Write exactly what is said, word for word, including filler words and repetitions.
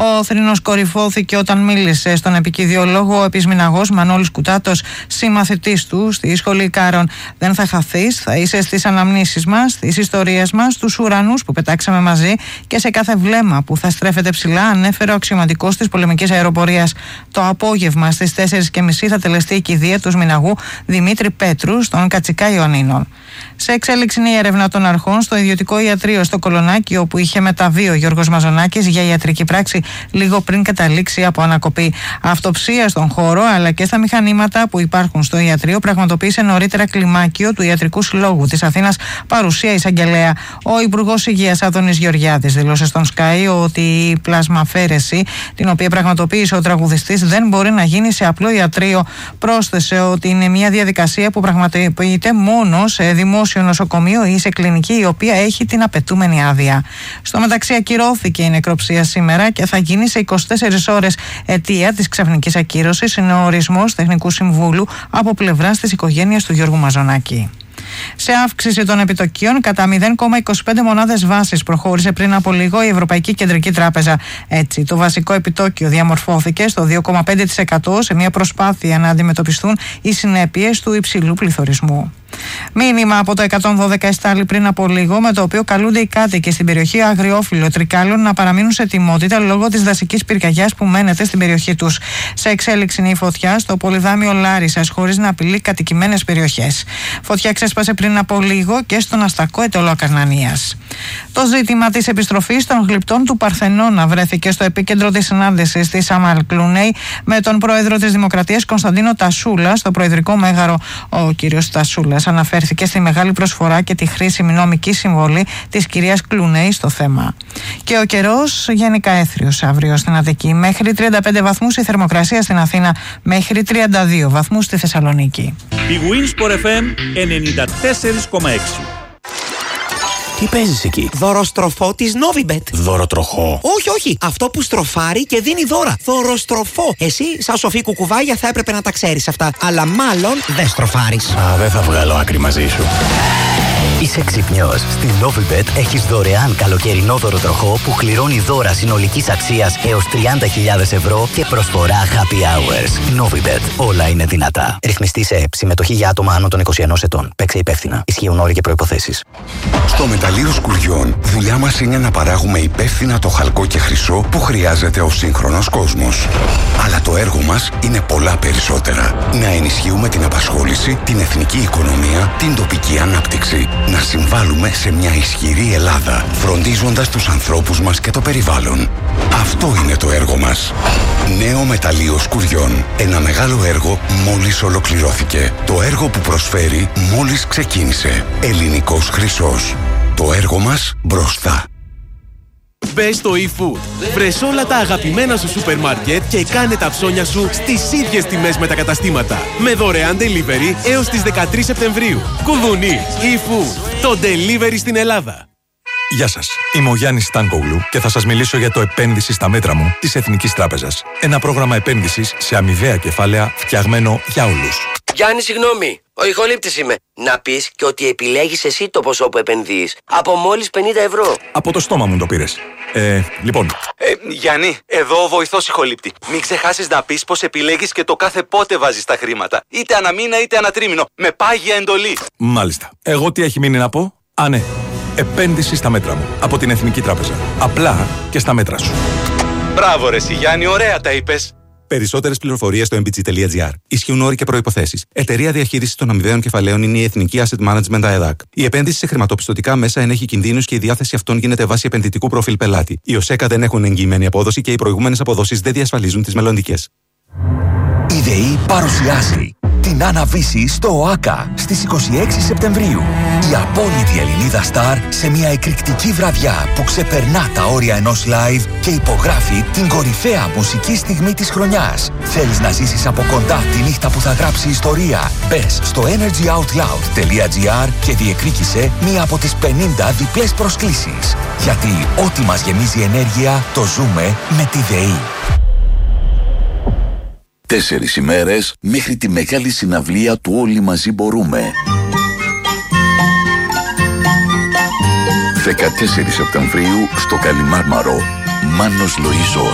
Ο θρήνος κορυφώθηκε όταν μίλησε στον επικηδιολόγο επισμηναγός Μανώλης Κουτάτος, συμμαθητής του στη Σχολή Κάρων. Δεν θα χαθείς, θα είσαι στις αναμνήσεις μας, στις ιστορίες μας, στους ουρανούς που πετάξαμε μαζί και σε κάθε βλέμμα που θα στρέφεται ψηλά, ανέφερε ο αξιωματικός της πολεμικής αεροπορίας. Το απόγευμα στις τέσσερις και μισή θα τελεστεί η κηδεία του Σμηναγού Δημήτρη Πέτρου στον Κατσικά Ιωαννίνων. Σε εξέλιξη είναι η έρευνα των αρχών στο ιδιωτικό ιατρείο στο Κολονάκι, όπου είχε μεταβεί ο Γιώργος Μαζονάκης για ιατρική πράξη λίγο πριν καταλήξει από ανακοπή. Αυτοψία στον χώρο αλλά και στα μηχανήματα που υπάρχουν στο ιατρείο πραγματοποίησε νωρίτερα κλιμάκιο του Ιατρικού Συλλόγου της Αθήνας, παρουσία εισαγγελέα. Ο Υπουργός Υγείας Άδωνης Γεωργιάδης δήλωσε στον Sky ότι η πλασμαφέρεση, την οποία πραγματοποίησε ο τραγουδιστής, δεν μπορεί να γίνει σε απλό ιατρείο. Πρόσθεσε ότι είναι μια διαδικασία που πραγματοποιείται μόνο σε δημόσιο νοσοκομείο ή σε κλινική η οποία έχει την απαιτούμενη άδεια. Στο μεταξύ, ακυρώθηκε η νεκροψία σήμερα και θα γίνει σε είκοσι τέσσερις ώρες. Αιτία της ξαφνικής ακύρωσης είναι ο ορισμός τεχνικού συμβούλου από πλευράς της οικογένειας του Γιώργου Μαζονάκη. Σε αύξηση των επιτοκίων κατά μηδέν κόμμα είκοσι πέντε μονάδες βάσης προχώρησε πριν από λίγο η Ευρωπαϊκή Κεντρική Τράπεζα. Έτσι, το βασικό επιτόκιο διαμορφώθηκε στο δύο κόμμα πέντε τοις εκατό σε μια προσπάθεια να αντιμετωπιστούν οι συνέπειες του υψηλού πληθωρισμού. Μήνυμα από το εκατόν δώδεκα εστάλει πριν από λίγο, με το οποίο καλούνται οι κάτοικοι στην περιοχή Αγριόφυλλο Τρικάλων να παραμείνουν σε ετοιμότητα λόγω της δασικής πυρκαγιάς που μένεται στην περιοχή τους. Σε εξέλιξη είναι η φωτιά στο πολυδάμιο Λάρισσας, χωρίς να απειλεί κατοικημένες περιοχές. Φωτιά ξέσπασε πριν από λίγο και στον αστακό Ετωλό Ακαρνανίας. Το ζήτημα της επιστροφής των γλυπτών του Παρθενώνα βρέθηκε στο επίκεντρο της συνάντησης της Αμαλ Κλουνέι με τον πρόεδρο της Δημοκρατίας Κωνσταντίνο Τασούλα στο προεδρικό μέγαρο. Ο κύριος Τασούλας αναφέρθηκε στη μεγάλη προσφορά και τη χρήσιμη νομική συμβολή της κυρίας Κλουνέι στο θέμα. Και ο καιρός γενικά έθριος αύριο στην Αττική. Μέχρι τριάντα πέντε βαθμούς η θερμοκρασία στην Αθήνα, μέχρι τριάντα δύο βαθμούς στη Θεσσαλονίκη. Η Winsport εφ εμ ενενήντα τέσσερα κόμμα έξι. Τι παίζεις εκεί? Δωροστροφό της Novibet. Δωροτροχό? Όχι, όχι. Αυτό που στροφάρει και δίνει δώρα. Δωροστροφό. Εσύ, σαν σοφή κουκουβάγια, θα έπρεπε να τα ξέρεις αυτά. Αλλά μάλλον δεν στροφάρεις. Α, δεν θα βγάλω άκρη μαζί σου. Είσαι ξυπνιός. Στην Novibet έχεις δωρεάν καλοκαιρινό δωροτροχό που κληρώνει δώρα συνολικής αξίας έως τριάντα χιλιάδες ευρώ και προσφορά happy hours. Novibet. Όλα είναι δυνατά. Ρυθμιστή σε ΕΠ. Συμμετοχή για άτομα άνω των είκοσι ενός ετών. Παίξε υπεύθυνα. Ισχύουν όροι και προϋποθέσεις. Στο Μεταλλείο Σκουριών, δουλειά μας είναι να παράγουμε υπεύθυνα το χαλκό και χρυσό που χρειάζεται ο σύγχρονος κόσμος. Αλλά το έργο μας είναι πολλά περισσότερα. Να ενισχύουμε την απασχόληση, την εθνική οικονομία, την τοπική ανάπτυξη. Να συμβάλλουμε σε μια ισχυρή Ελλάδα, φροντίζοντας τους ανθρώπους μας και το περιβάλλον. Αυτό είναι το έργο μας. Νέο Μεταλλείο Σκουριών. Ένα μεγάλο έργο μόλις ολοκληρώθηκε. Το έργο που προσφέρει μόλις ξεκίνησε. Ελληνικός χρυσός. Το έργο μας μπροστά. Μπες στο eFood. Βρες όλα τα αγαπημένα σου σούπερ μάρκετ και κάνε τα ψώνια σου στις ίδιες τιμές με τα καταστήματα. Με δωρεάν delivery έως τις δεκατρείς Σεπτεμβρίου. Κουδουνί, eFood. Το delivery στην Ελλάδα. Γεια σας, είμαι ο Γιάννης Στάνκογλου και θα σας μιλήσω για το επένδυση στα μέτρα μου της Εθνικής Τράπεζας. Ένα πρόγραμμα επένδυσης σε αμοιβαία κεφάλαια φτιαγμένο για όλους. Γιάννη, συγγνώμη. Ο ηχολήπτης είμαι. Να πεις και ότι επιλέγεις εσύ το ποσό που επενδύεις. Από μόλις πενήντα ευρώ. Από το στόμα μου το πήρες. Ε, λοιπόν. Ε, Γιάννη, εδώ ο βοηθός ηχολήπτη. Μην ξεχάσεις να πεις πως επιλέγεις και το κάθε πότε βάζεις τα χρήματα. Είτε αναμήνα είτε ανατρίμηνο. Με πάγια εντολή. Μάλιστα. Εγώ τι έχει μείνει να πω? Α, ναι. Επένδυση στα μέτρα μου. Από την Εθνική Τράπεζα. Απλά και στα μέτρα σου. Μπράβο ρε Γιάννη, ωραία τα είπες. Περισσότερες πληροφορίες στο εμ μπι τζι τελεία τζι άρ. Ισχύουν όροι και προϋποθέσεις. Εταιρεία διαχείρισης των αμοιβαίων κεφαλαίων είναι η Εθνική Asset Management ΑΕΔΑΚ. Η επένδυση σε χρηματοπιστωτικά μέσα ενέχει κινδύνους και η διάθεση αυτών γίνεται βάσει επενδυτικού προφίλ πελάτη. Οι ΟΣΕΚΑ δεν έχουν εγγυημένη απόδοση και οι προηγούμενες αποδόσεις δεν διασφαλίζουν τις μελλοντικές. Η ΔΕΗ παρουσιάζει την Άννα-Βύση στο ΟΑΚΑ στις είκοσι έξι Σεπτεμβρίου. Η απόλυτη Ελληνίδα στάρ σε μια εκρηκτική βραδιά που ξεπερνά τα όρια ενός live και υπογράφει την κορυφαία μουσική στιγμή της χρονιάς. Θέλεις να ζήσεις από κοντά τη νύχτα που θα γράψει ιστορία? Μπες στο energy out loud τελεία τζι άρ και διεκδίκησε μία από τις πενήντα διπλές προσκλήσεις. Γιατί ό,τι μας γεμίζει ενέργεια το ζούμε με τη ΔΕΗ. Τέσσερις ημέρες μέχρι τη μεγάλη συναυλία του Όλοι Μαζί Μπορούμε. δεκατέσσερις Σεπτεμβρίου στο Καλιμάρμαρο. Μάνος Λοΐζος.